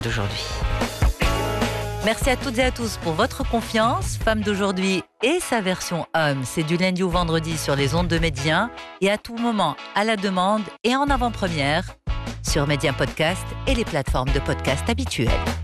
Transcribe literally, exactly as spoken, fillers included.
d'aujourd'hui. Merci à toutes et à tous pour votre confiance. Femme d'aujourd'hui et sa version homme, c'est du lundi au vendredi sur les ondes de Média et à tout moment à la demande et en avant-première sur Média Podcast et les plateformes de podcast habituelles.